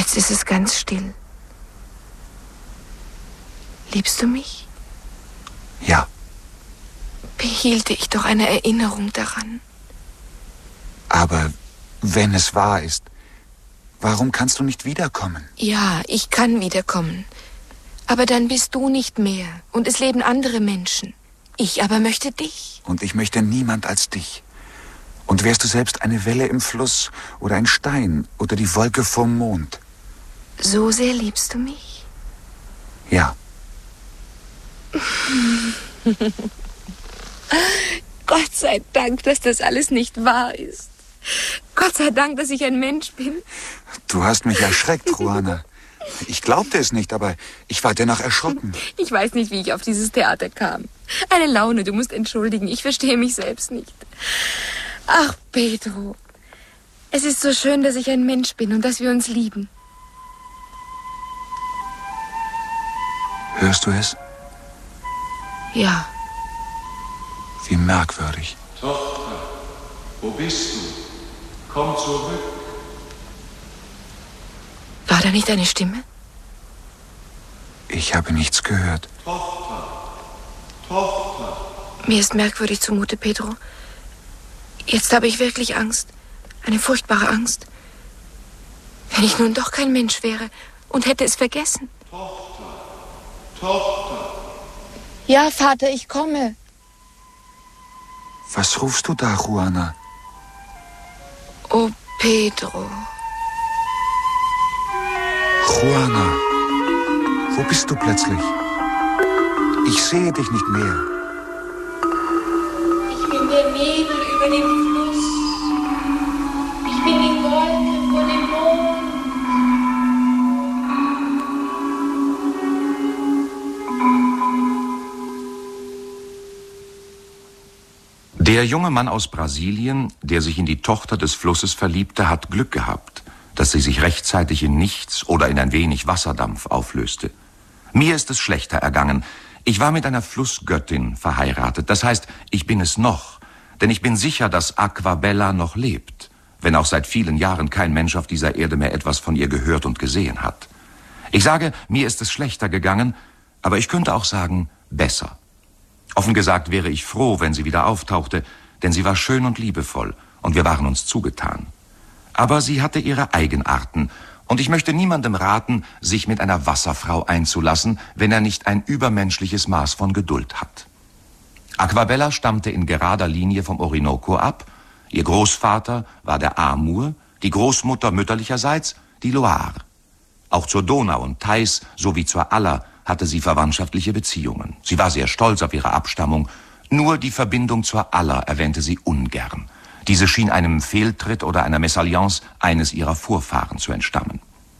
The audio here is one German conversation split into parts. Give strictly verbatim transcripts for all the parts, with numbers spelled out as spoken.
Jetzt ist es ganz still. Liebst du mich? Ja. Behielte ich doch eine Erinnerung daran. Aber wenn es wahr ist, warum kannst du nicht wiederkommen? Ja, ich kann wiederkommen. Aber dann bist du nicht mehr und es leben andere Menschen. Ich aber möchte dich. Und ich möchte niemand als dich. Und wärst du selbst eine Welle im Fluss oder ein Stein oder die Wolke vom Mond. So sehr liebst du mich? Ja. Gott sei Dank, dass das alles nicht wahr ist. Gott sei Dank, dass ich ein Mensch bin. Du hast mich erschreckt, Juana. Ich glaubte es nicht, aber ich war dennoch erschrocken. Ich weiß nicht, wie ich auf dieses Theater kam. Eine Laune, du musst entschuldigen. Ich verstehe mich selbst nicht. Ach, Pedro. Es ist so schön, dass ich ein Mensch bin und dass wir uns lieben. Hörst du es? Ja. Wie merkwürdig. Tochter, wo bist du? Komm zurück. War da nicht eine Stimme? Ich habe nichts gehört. Tochter, Tochter. Mir ist merkwürdig zumute, Pedro. Jetzt habe ich wirklich Angst. Eine furchtbare Angst. Wenn ich nun doch kein Mensch wäre und hätte es vergessen. Tochter, Tochter. Ja, Vater, ich komme. Was rufst du da, Juana? Oh, Pedro. Juana, wo bist du plötzlich? Ich sehe dich nicht mehr. Ich bin der Nebel über dem Fluss. Ich bin die Wolke vor dem Mond. Der junge Mann aus Brasilien, der sich in die Tochter des Flusses verliebte, hat Glück gehabt, dass sie sich rechtzeitig in nichts oder in ein wenig Wasserdampf auflöste. Mir ist es schlechter ergangen. Ich war mit einer Flussgöttin verheiratet. Das heißt, ich bin es noch, denn ich bin sicher, dass Aquabella noch lebt, wenn auch seit vielen Jahren kein Mensch auf dieser Erde mehr etwas von ihr gehört und gesehen hat. Ich sage, mir ist es schlechter gegangen, aber ich könnte auch sagen, besser. Offen gesagt wäre ich froh, wenn sie wieder auftauchte, denn sie war schön und liebevoll und wir waren uns zugetan. Aber sie hatte ihre Eigenarten und ich möchte niemandem raten, sich mit einer Wasserfrau einzulassen, wenn er nicht ein übermenschliches Maß von Geduld hat. Aquabella stammte in gerader Linie vom Orinoco ab, ihr Großvater war der Amur, die Großmutter mütterlicherseits die Loire. Auch zur Donau und Theiß sowie zur Aller hatte sie verwandtschaftliche Beziehungen. Sie war sehr stolz auf ihre Abstammung, nur die Verbindung zur Aller erwähnte sie ungern. Diese schien einem Fehltritt oder einer Mesalliance eines ihrer Vorfahren zu entstammen.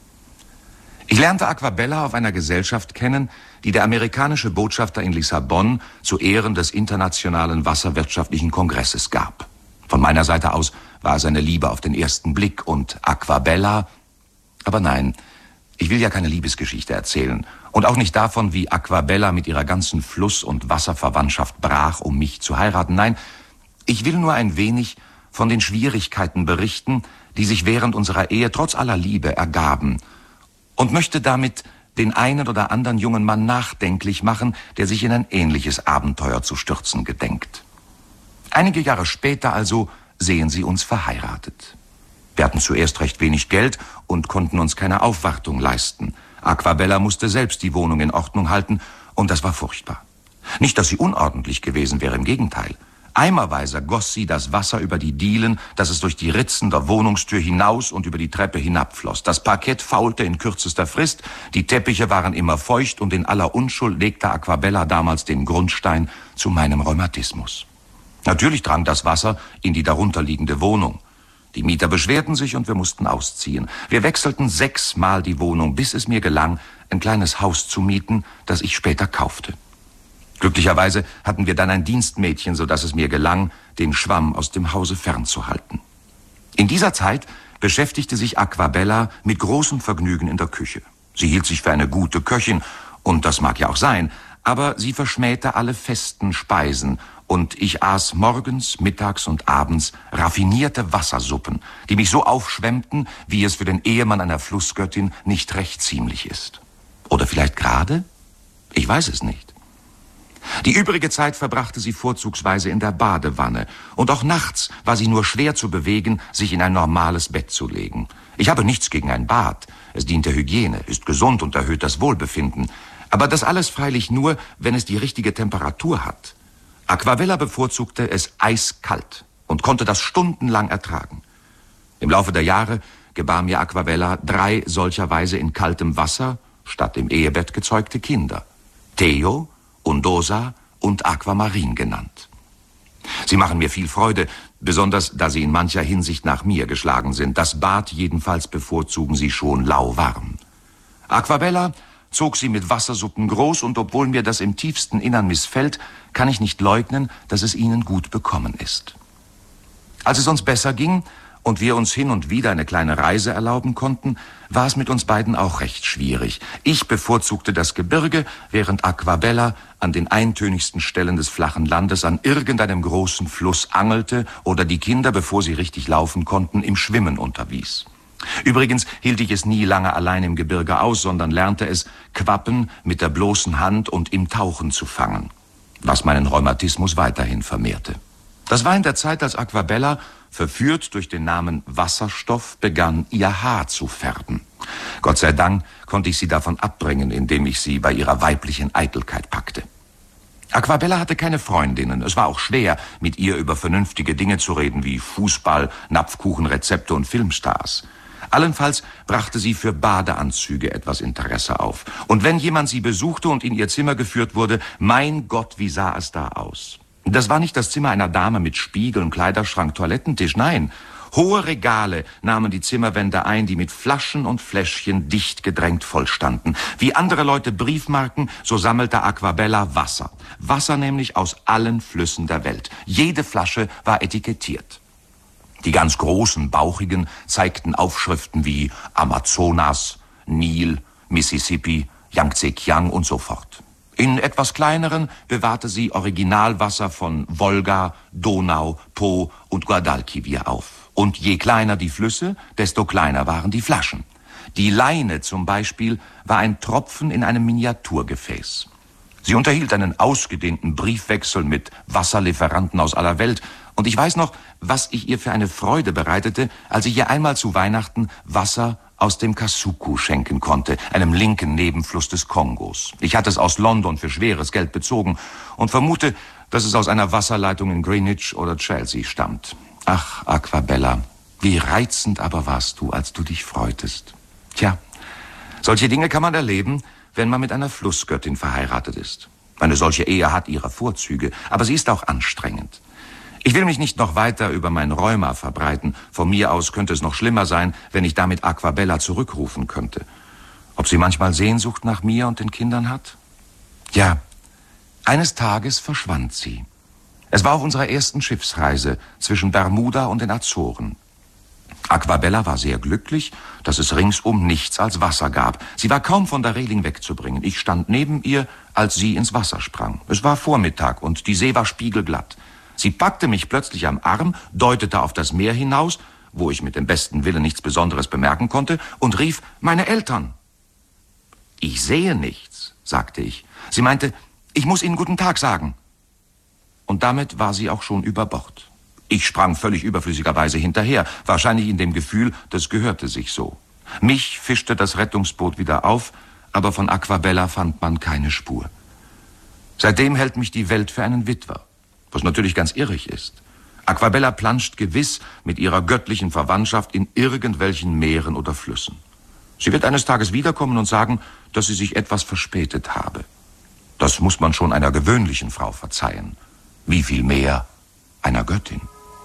Ich lernte Aquabella auf einer Gesellschaft kennen, die der amerikanische Botschafter in Lissabon zu Ehren des Internationalen Wasserwirtschaftlichen Kongresses gab. Von meiner Seite aus war es eine Liebe auf den ersten Blick und Aquabella, aber nein, ich will ja keine Liebesgeschichte erzählen und auch nicht davon, wie Aquabella mit ihrer ganzen Fluss- und Wasserverwandtschaft brach, um mich zu heiraten. Nein, ich will nur ein wenig von den Schwierigkeiten berichten, die sich während unserer Ehe trotz aller Liebe ergaben und möchte damit den einen oder anderen jungen Mann nachdenklich machen, der sich in ein ähnliches Abenteuer zu stürzen gedenkt. Einige Jahre später also sehen sie uns verheiratet. Wir hatten zuerst recht wenig Geld und konnten uns keine Aufwartung leisten. Aquabella musste selbst die Wohnung in Ordnung halten und das war furchtbar. Nicht, dass sie unordentlich gewesen wäre, im Gegenteil. Eimerweise goss sie das Wasser über die Dielen, dass es durch die Ritzen der Wohnungstür hinaus und über die Treppe hinabfloss. Das Parkett faulte in kürzester Frist, die Teppiche waren immer feucht und in aller Unschuld legte Aquabella damals den Grundstein zu meinem Rheumatismus. Natürlich drang das Wasser in die darunterliegende Wohnung. Die Mieter beschwerten sich und wir mussten ausziehen. Wir wechselten sechsmal die Wohnung, bis es mir gelang, ein kleines Haus zu mieten, das ich später kaufte. Glücklicherweise hatten wir dann ein Dienstmädchen, sodass es mir gelang, den Schwamm aus dem Hause fernzuhalten. In dieser Zeit beschäftigte sich Aquabella mit großem Vergnügen in der Küche. Sie hielt sich für eine gute Köchin, und das mag ja auch sein, aber sie verschmähte alle festen Speisen und ich aß morgens, mittags und abends raffinierte Wassersuppen, die mich so aufschwemmten, wie es für den Ehemann einer Flussgöttin nicht recht ziemlich ist. Oder vielleicht gerade? Ich weiß es nicht. Die übrige Zeit verbrachte sie vorzugsweise in der Badewanne, und auch nachts war sie nur schwer zu bewegen, sich in ein normales Bett zu legen. Ich habe nichts gegen ein Bad. Es dient der Hygiene, ist gesund und erhöht das Wohlbefinden. Aber das alles freilich nur, wenn es die richtige Temperatur hat. Aquavella bevorzugte es eiskalt und konnte das stundenlang ertragen. Im Laufe der Jahre gebar mir Aquavella drei solcherweise in kaltem Wasser statt im Ehebett gezeugte Kinder. Theo, Undosa und Aquamarin genannt. Sie machen mir viel Freude, besonders da sie in mancher Hinsicht nach mir geschlagen sind. Das Bad jedenfalls bevorzugen sie schon lauwarm. Aquavella zog sie mit Wassersuppen groß, und obwohl mir das im tiefsten Innern missfällt, kann ich nicht leugnen, dass es ihnen gut bekommen ist. Als es uns besser ging und wir uns hin und wieder eine kleine Reise erlauben konnten, war es mit uns beiden auch recht schwierig. Ich bevorzugte das Gebirge, während Aquavella an den eintönigsten Stellen des flachen Landes an irgendeinem großen Fluss angelte oder die Kinder, bevor sie richtig laufen konnten, im Schwimmen unterwies. Übrigens hielt ich es nie lange allein im Gebirge aus, sondern lernte es, Quappen mit der bloßen Hand und im Tauchen zu fangen, was meinen Rheumatismus weiterhin vermehrte. Das war in der Zeit, als Aquavella, verführt durch den Namen Wasserstoff, begann, ihr Haar zu färben. Gott sei Dank konnte ich sie davon abbringen, indem ich sie bei ihrer weiblichen Eitelkeit packte. Aquavella hatte keine Freundinnen. Es war auch schwer, mit ihr über vernünftige Dinge zu reden, wie Fußball, Napfkuchenrezepte und Filmstars. Allenfalls brachte sie für Badeanzüge etwas Interesse auf. Und wenn jemand sie besuchte und in ihr Zimmer geführt wurde, mein Gott, wie sah es da aus? Das war nicht das Zimmer einer Dame mit Spiegeln, Kleiderschrank, Toilettentisch, nein. Hohe Regale nahmen die Zimmerwände ein, die mit Flaschen und Fläschchen dicht gedrängt vollstanden. Wie andere Leute Briefmarken, so sammelte Aquavella Wasser. Wasser nämlich aus allen Flüssen der Welt. Jede Flasche war etikettiert. Die ganz großen, bauchigen zeigten Aufschriften wie Amazonas, Nil, Mississippi, Yangtze-Kiang und so fort. In etwas kleineren bewahrte sie Originalwasser von Wolga, Donau, Po und Guadalquivir auf. Und je kleiner die Flüsse, desto kleiner waren die Flaschen. Die Leine zum Beispiel war ein Tropfen in einem Miniaturgefäß. Sie unterhielt einen ausgedehnten Briefwechsel mit Wasserlieferanten aus aller Welt. Und ich weiß noch, was ich ihr für eine Freude bereitete, als ich ihr einmal zu Weihnachten Wasser aus dem Kasuku schenken konnte, einem linken Nebenfluss des Kongos. Ich hatte es aus London für schweres Geld bezogen und vermute, dass es aus einer Wasserleitung in Greenwich oder Chelsea stammt. Ach, Aquavella, wie reizend aber warst du, als du dich freutest. Tja, solche Dinge kann man erleben, wenn man mit einer Flussgöttin verheiratet ist. Eine solche Ehe hat ihre Vorzüge, aber sie ist auch anstrengend. Ich will mich nicht noch weiter über mein Rheuma verbreiten. Von mir aus könnte es noch schlimmer sein, wenn ich damit Aquavella zurückrufen könnte. Ob sie manchmal Sehnsucht nach mir und den Kindern hat? Ja, eines Tages verschwand sie. Es war auf unserer ersten Schiffsreise zwischen Bermuda und den Azoren. Aquavella war sehr glücklich, dass es ringsum nichts als Wasser gab. Sie war kaum von der Reling wegzubringen. Ich stand neben ihr, als sie ins Wasser sprang. Es war Vormittag und die See war spiegelglatt. Sie packte mich plötzlich am Arm, deutete auf das Meer hinaus, wo ich mit dem besten Willen nichts Besonderes bemerken konnte, und rief, meine Eltern. Ich sehe nichts, sagte ich. Sie meinte, ich muss Ihnen guten Tag sagen. Und damit war sie auch schon über Bord. Ich sprang völlig überflüssigerweise hinterher, wahrscheinlich in dem Gefühl, das gehörte sich so. Mich fischte das Rettungsboot wieder auf, aber von Aquavella fand man keine Spur. Seitdem hält mich die Welt für einen Witwer. Was natürlich ganz irrig ist. Aquavella planscht gewiss mit ihrer göttlichen Verwandtschaft in irgendwelchen Meeren oder Flüssen. Sie wird eines Tages wiederkommen und sagen, dass sie sich etwas verspätet habe. Das muss man schon einer gewöhnlichen Frau verzeihen. Wie viel mehr einer Göttin.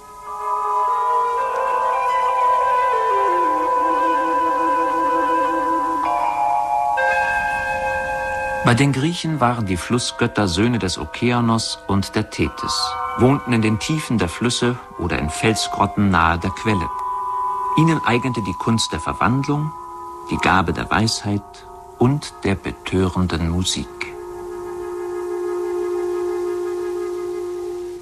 Bei den Griechen waren die Flussgötter Söhne des Okeanos und der Tethys, wohnten in den Tiefen der Flüsse oder in Felsgrotten nahe der Quelle. Ihnen eignete die Kunst der Verwandlung, die Gabe der Weisheit und der betörenden Musik.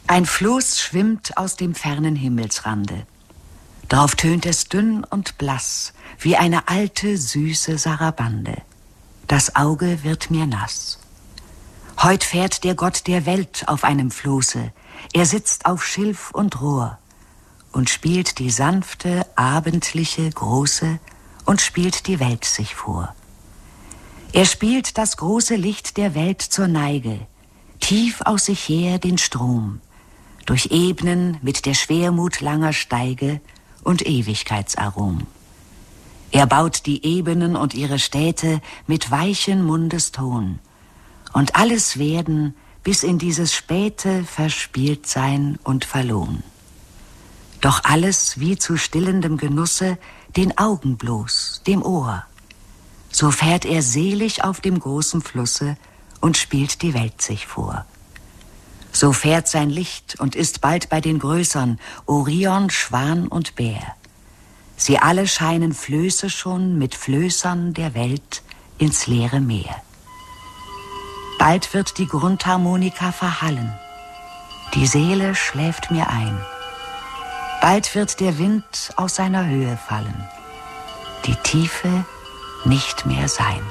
Ein Floß schwimmt aus dem fernen Himmelsrande. Drauf tönt es dünn und blass, wie eine alte, süße Sarabande. Das Auge wird mir nass. Heut fährt der Gott der Welt auf einem Floße. Er sitzt auf Schilf und Rohr und spielt die sanfte, abendliche, große und spielt die Welt sich vor. Er spielt das große Licht der Welt zur Neige, tief aus sich her den Strom, durch Ebenen mit der Schwermut langer Steige und Ewigkeitsarom. Er baut die Ebenen und ihre Städte mit weichen Mundeston, und alles werden bis in dieses späte Verspieltsein und Verlohn. Doch alles wie zu stillendem Genusse, den Augen bloß, dem Ohr. So fährt er selig auf dem großen Flusse und spielt die Welt sich vor. So fährt sein Licht und ist bald bei den Größern, Orion, Schwan und Bär. Sie alle scheinen Flöße schon mit Flößern der Welt ins leere Meer. Bald wird die Grundharmonika verhallen. Die Seele schläft mir ein. Bald wird der Wind aus seiner Höhe fallen. Die Tiefe nicht mehr sein.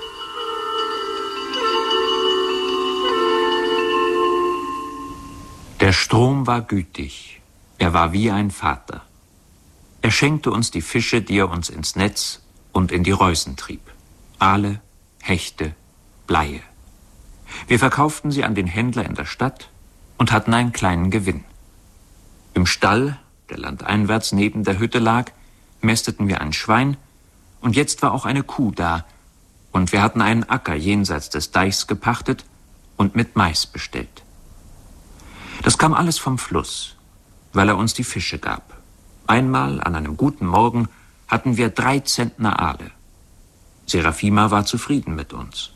Der Strom war gütig. Er war wie ein Vater. Er schenkte uns die Fische, die er uns ins Netz und in die Reusen trieb. Aale, Hechte, Bleie. Wir verkauften sie an den Händler in der Stadt und hatten einen kleinen Gewinn. Im Stall, der landeinwärts neben der Hütte lag, mästeten wir ein Schwein, und jetzt war auch eine Kuh da, und wir hatten einen Acker jenseits des Deichs gepachtet und mit Mais bestellt. Das kam alles vom Fluss, weil er uns die Fische gab. Einmal an einem guten Morgen hatten wir drei Zentner Aale. Seraphima war zufrieden mit uns.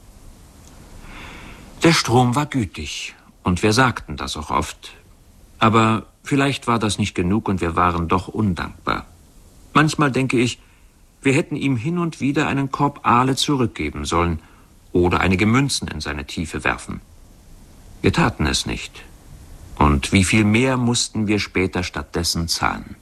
Der Strom war gütig, und wir sagten das auch oft. Aber vielleicht war das nicht genug und wir waren doch undankbar. Manchmal denke ich, wir hätten ihm hin und wieder einen Korb Aale zurückgeben sollen oder einige Münzen in seine Tiefe werfen. Wir taten es nicht. Und wie viel mehr mussten wir später stattdessen zahlen?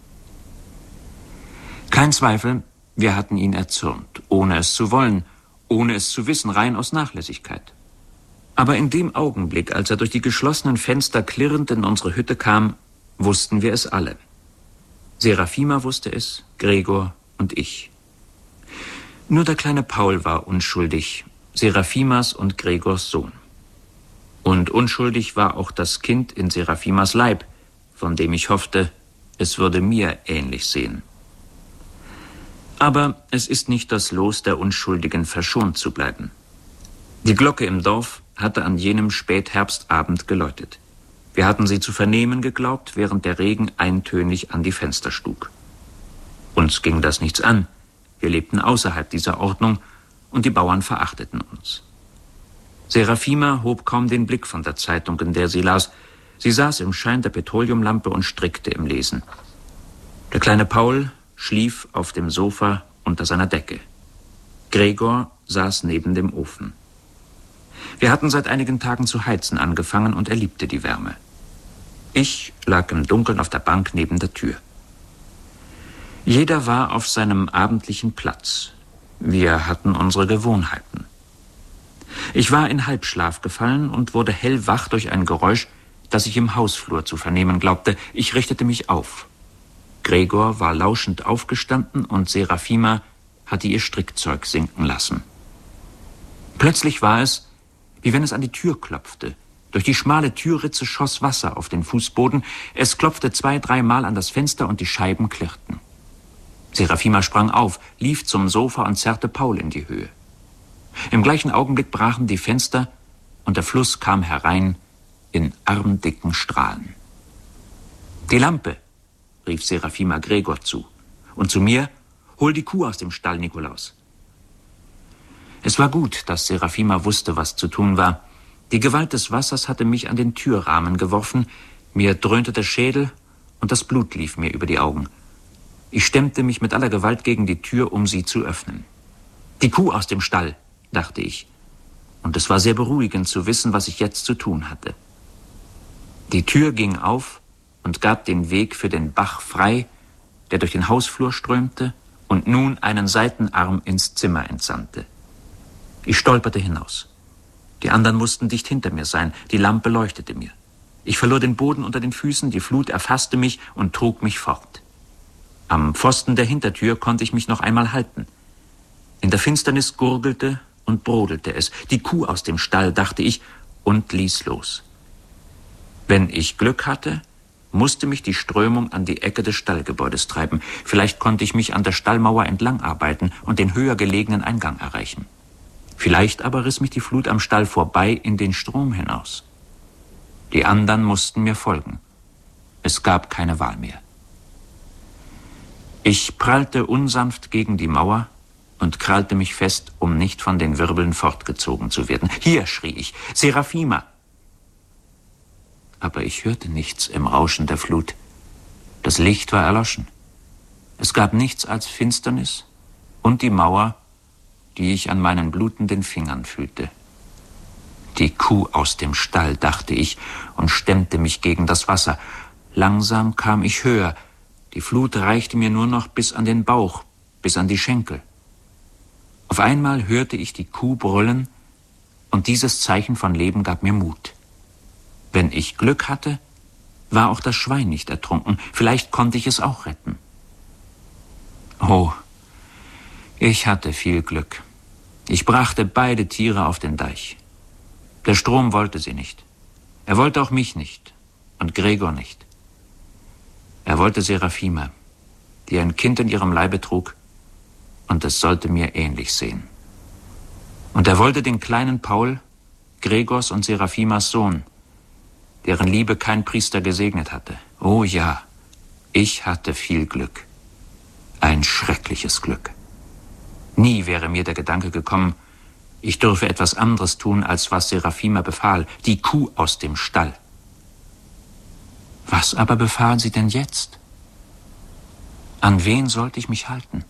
Kein Zweifel, wir hatten ihn erzürnt, ohne es zu wollen, ohne es zu wissen, rein aus Nachlässigkeit. Aber in dem Augenblick, als er durch die geschlossenen Fenster klirrend in unsere Hütte kam, wussten wir es alle. Seraphima wusste es, Gregor und ich. Nur der kleine Paul war unschuldig, Seraphimas und Gregors Sohn. Und unschuldig war auch das Kind in Seraphimas Leib, von dem ich hoffte, es würde mir ähnlich sehen. Aber es ist nicht das Los der Unschuldigen, verschont zu bleiben. Die Glocke im Dorf hatte an jenem Spätherbstabend geläutet. Wir hatten sie zu vernehmen geglaubt, während der Regen eintönig an die Fenster schlug. Uns ging das nichts an. Wir lebten außerhalb dieser Ordnung und die Bauern verachteten uns. Seraphima hob kaum den Blick von der Zeitung, in der sie las. Sie saß im Schein der Petroleumlampe und strickte im Lesen. Der kleine Paul schlief auf dem Sofa unter seiner Decke. Gregor saß neben dem Ofen. Wir hatten seit einigen Tagen zu heizen angefangen und er liebte die Wärme. Ich lag im Dunkeln auf der Bank neben der Tür. Jeder war auf seinem abendlichen Platz. Wir hatten unsere Gewohnheiten. Ich war in Halbschlaf gefallen und wurde hellwach durch ein Geräusch, das ich im Hausflur zu vernehmen glaubte. Ich richtete mich auf. Gregor war lauschend aufgestanden und Seraphima hatte ihr Strickzeug sinken lassen. Plötzlich war es, wie wenn es an die Tür klopfte. Durch die schmale Türritze schoss Wasser auf den Fußboden. Es klopfte zwei, dreimal an das Fenster und die Scheiben klirrten. Seraphima sprang auf, lief zum Sofa und zerrte Paul in die Höhe. Im gleichen Augenblick brachen die Fenster und der Fluss kam herein in armdicken Strahlen. »Die Lampe«, rief Seraphima Gregor zu. Und zu mir, »Hol die Kuh aus dem Stall, Nikolaus.« Es war gut, dass Seraphima wusste, was zu tun war. Die Gewalt des Wassers hatte mich an den Türrahmen geworfen, mir dröhnte der Schädel und das Blut lief mir über die Augen. Ich stemmte mich mit aller Gewalt gegen die Tür, um sie zu öffnen. »Die Kuh aus dem Stall«, dachte ich. Und es war sehr beruhigend zu wissen, was ich jetzt zu tun hatte. Die Tür ging auf und gab den Weg für den Bach frei, der durch den Hausflur strömte und nun einen Seitenarm ins Zimmer entsandte. Ich stolperte hinaus. Die anderen mussten dicht hinter mir sein, die Lampe leuchtete mir. Ich verlor den Boden unter den Füßen, die Flut erfasste mich und trug mich fort. Am Pfosten der Hintertür konnte ich mich noch einmal halten. In der Finsternis gurgelte und brodelte es. Die Kuh aus dem Stall, dachte ich, und ließ los. Wenn ich Glück hatte, musste mich die Strömung an die Ecke des Stallgebäudes treiben. Vielleicht konnte ich mich an der Stallmauer entlang arbeiten und den höher gelegenen Eingang erreichen. Vielleicht aber riss mich die Flut am Stall vorbei in den Strom hinaus. Die anderen mussten mir folgen. Es gab keine Wahl mehr. Ich prallte unsanft gegen die Mauer und krallte mich fest, um nicht von den Wirbeln fortgezogen zu werden. Hier, schrie ich, Seraphima! Aber ich hörte nichts im Rauschen der Flut. Das Licht war erloschen. Es gab nichts als Finsternis und die Mauer, die ich an meinen blutenden Fingern fühlte. Die Kuh aus dem Stall, dachte ich, und stemmte mich gegen das Wasser. Langsam kam ich höher. Die Flut reichte mir nur noch bis an den Bauch, bis an die Schenkel. Auf einmal hörte ich die Kuh brüllen, und dieses Zeichen von Leben gab mir Mut. Wenn ich Glück hatte, war auch das Schwein nicht ertrunken. Vielleicht konnte ich es auch retten. Oh, ich hatte viel Glück. Ich brachte beide Tiere auf den Deich. Der Strom wollte sie nicht. Er wollte auch mich nicht und Gregor nicht. Er wollte Seraphima, die ein Kind in ihrem Leibe trug, und es sollte mir ähnlich sehen. Und er wollte den kleinen Paul, Gregors und Seraphimas Sohn, deren Liebe kein Priester gesegnet hatte. Oh ja, ich hatte viel Glück. Ein schreckliches Glück. Nie wäre mir der Gedanke gekommen, ich dürfe etwas anderes tun, als was Seraphima befahl, die Kuh aus dem Stall. Was aber befahl sie denn jetzt? An wen sollte ich mich halten?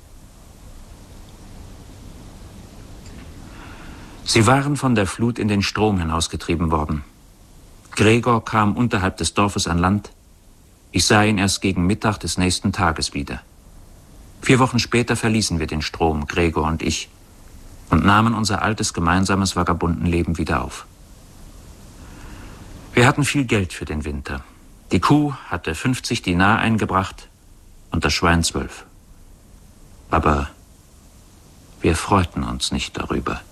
Sie waren von der Flut in den Strom hinausgetrieben worden. Gregor kam unterhalb des Dorfes an Land. Ich sah ihn erst gegen Mittag des nächsten Tages wieder. Vier Wochen später verließen wir den Strom, Gregor und ich, und nahmen unser altes gemeinsames Vagabundenleben wieder auf. Wir hatten viel Geld für den Winter. Die Kuh hatte fünfzig Dinar eingebracht und das Schwein zwölf. Aber wir freuten uns nicht darüber.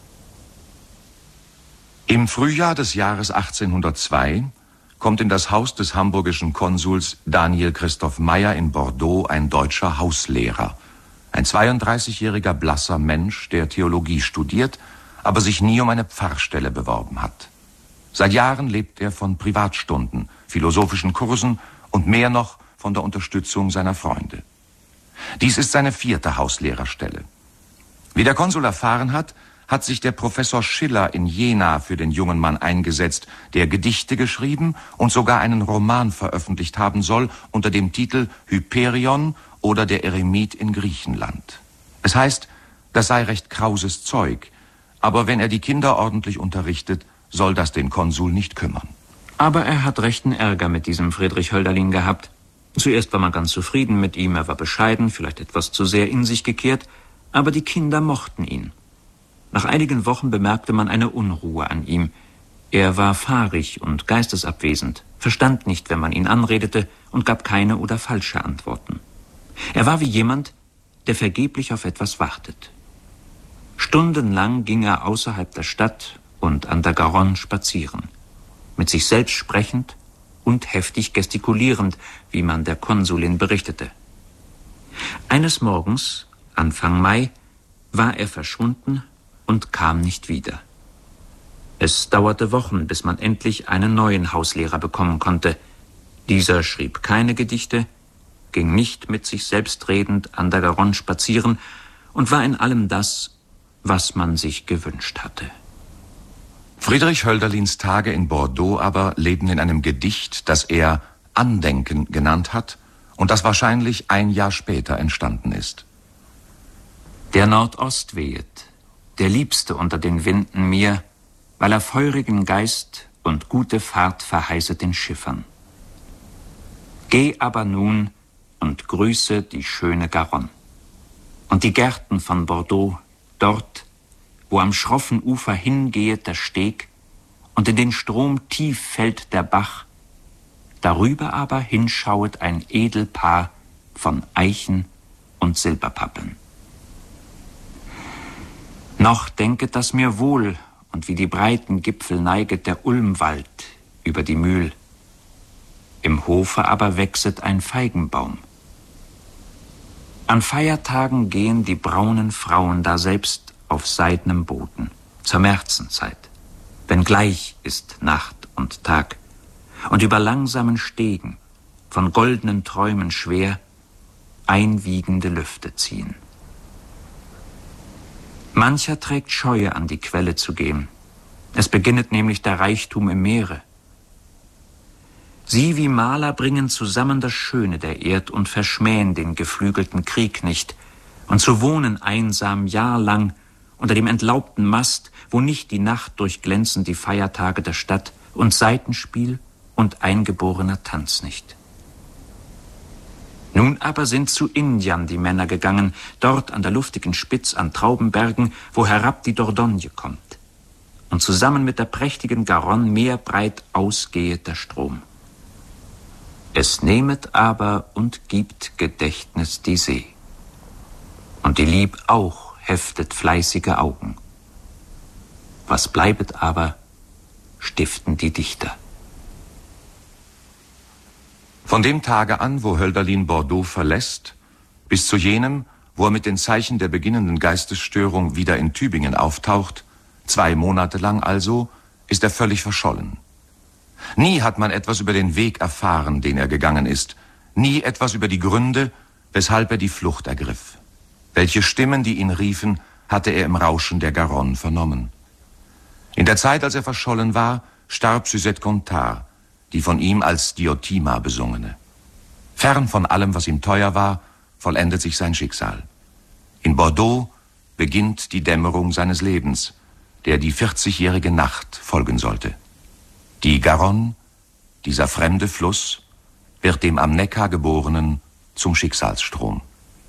Im Frühjahr des Jahres achtzehnhundertzwei kommt in das Haus des hamburgischen Konsuls Daniel Christoph Meyer in Bordeaux ein deutscher Hauslehrer. Ein zweiunddreißigjähriger blasser Mensch, der Theologie studiert, aber sich nie um eine Pfarrstelle beworben hat. Seit Jahren lebt er von Privatstunden, philosophischen Kursen und mehr noch von der Unterstützung seiner Freunde. Dies ist seine vierte Hauslehrerstelle. Wie der Konsul erfahren hat, hat sich der Professor Schiller in Jena für den jungen Mann eingesetzt, der Gedichte geschrieben und sogar einen Roman veröffentlicht haben soll unter dem Titel Hyperion oder der Eremit in Griechenland. Es heißt, das sei recht krauses Zeug, aber wenn er die Kinder ordentlich unterrichtet, soll das den Konsul nicht kümmern. Aber er hat rechten Ärger mit diesem Friedrich Hölderlin gehabt. Zuerst war man ganz zufrieden mit ihm, er war bescheiden, vielleicht etwas zu sehr in sich gekehrt, aber die Kinder mochten ihn. Nach einigen Wochen bemerkte man eine Unruhe an ihm. Er war fahrig und geistesabwesend, verstand nicht, wenn man ihn anredete, und gab keine oder falsche Antworten. Er war wie jemand, der vergeblich auf etwas wartet. Stundenlang ging er außerhalb der Stadt und an der Garonne spazieren, mit sich selbst sprechend und heftig gestikulierend, wie man der Konsulin berichtete. Eines Morgens, Anfang Mai, war er verschwunden und kam nicht wieder. Es dauerte Wochen, bis man endlich einen neuen Hauslehrer bekommen konnte. Dieser schrieb keine Gedichte, ging nicht mit sich selbst redend an der Garonne spazieren und war in allem das, was man sich gewünscht hatte. Friedrich Hölderlins Tage in Bordeaux aber leben in einem Gedicht, das er Andenken genannt hat und das wahrscheinlich ein Jahr später entstanden ist. Der Nordost wehet, der Liebste unter den Winden mir, weil er feurigen Geist und gute Fahrt verheißet den Schiffern. Geh aber nun und grüße die schöne Garonne und die Gärten von Bordeaux, dort, wo am schroffen Ufer hingehet der Steg und in den Strom tief fällt der Bach, darüber aber hinschauet ein Edelpaar von Eichen und Silberpappeln. Noch denket das mir wohl, und wie die breiten Gipfel neiget der Ulmwald über die Mühl. Im Hofe aber wächset ein Feigenbaum. An Feiertagen gehen die braunen Frauen da selbst auf seidenem Boden, zur Märzenzeit, wenn gleich ist Nacht und Tag, und über langsamen Stegen, von goldenen Träumen schwer, einwiegende Lüfte ziehen. Mancher trägt Scheue, an die Quelle zu gehen. Es beginnet nämlich der Reichtum im Meere. Sie wie Maler bringen zusammen das Schöne der Erd und verschmähen den geflügelten Krieg nicht. Und so wohnen einsam jahrelang unter dem entlaubten Mast, wo nicht die Nacht durchglänzen die Feiertage der Stadt und Saitenspiel und eingeborener Tanz nicht. Nun aber sind zu Indien die Männer gegangen, dort an der luftigen Spitz an Traubenbergen, wo herab die Dordogne kommt. Und zusammen mit der prächtigen Garonne meerbreit ausgehet der Strom. Es nehmet aber und gibt Gedächtnis die See. Und die Lieb auch heftet fleißige Augen. Was bleibet aber, stiften die Dichter. Von dem Tage an, wo Hölderlin Bordeaux verlässt, bis zu jenem, wo er mit den Zeichen der beginnenden Geistesstörung wieder in Tübingen auftaucht, zwei Monate lang also, ist er völlig verschollen. Nie hat man etwas über den Weg erfahren, den er gegangen ist, nie etwas über die Gründe, weshalb er die Flucht ergriff. Welche Stimmen, die ihn riefen, hatte er im Rauschen der Garonne vernommen. In der Zeit, als er verschollen war, starb Suzette Contard, die von ihm als Diotima besungene. Fern von allem, was ihm teuer war, vollendet sich sein Schicksal. In Bordeaux beginnt die Dämmerung seines Lebens, der die vierzigjährige Nacht folgen sollte. Die Garonne, dieser fremde Fluss, wird dem am Neckar Geborenen zum Schicksalsstrom.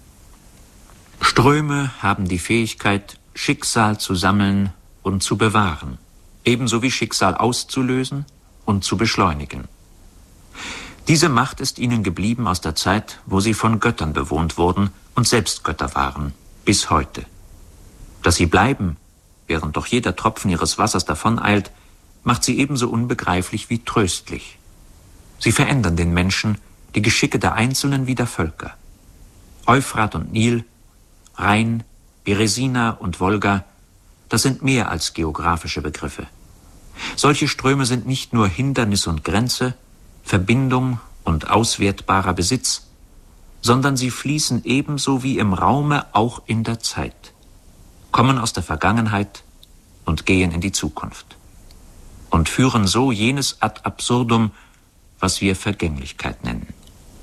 Ströme haben die Fähigkeit, Schicksal zu sammeln und zu bewahren, ebenso wie Schicksal auszulösen und zu beschleunigen. Diese Macht ist ihnen geblieben aus der Zeit, wo sie von Göttern bewohnt wurden und selbst Götter waren, bis heute. Dass sie bleiben, während doch jeder Tropfen ihres Wassers davoneilt, macht sie ebenso unbegreiflich wie tröstlich. Sie verändern den Menschen, die Geschicke der Einzelnen wie der Völker. Euphrat und Nil, Rhein, Beresina und Wolga, das sind mehr als geografische Begriffe. Solche Ströme sind nicht nur Hindernis und Grenze, Verbindung und auswertbarer Besitz, sondern sie fließen ebenso wie im Raume auch in der Zeit, kommen aus der Vergangenheit und gehen in die Zukunft und führen so jenes ad absurdum, was wir Vergänglichkeit nennen.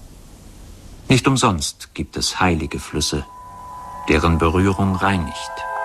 Nicht umsonst gibt es heilige Flüsse, deren Berührung reinigt.